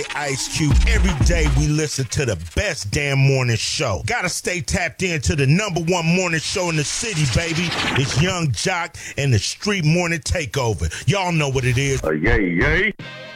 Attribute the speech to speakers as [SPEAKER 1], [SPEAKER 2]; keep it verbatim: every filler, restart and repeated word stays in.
[SPEAKER 1] Ice Cube. Every day we listen to the best damn morning show. Gotta stay tapped into the number one morning show in the city, baby. It's Young Jock and the Street Morning Takeover. Y'all know what it is.
[SPEAKER 2] Uh, yay, yay.